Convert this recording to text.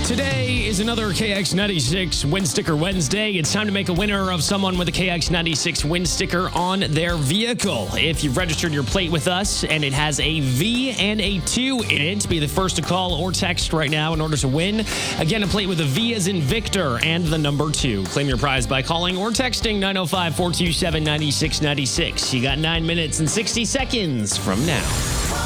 Today is another KX96 Win Sticker Wednesday. It's time to make a winner of someone with a KX96 Win Sticker on their vehicle. If you've registered your plate with us and it has a V and a 2 in it, be the first to call or text right now in order to win. Again, a plate with a V as in Victor and the number 2. Claim your prize by calling or texting 905-427-9696. You got 9 minutes and 60 seconds from now.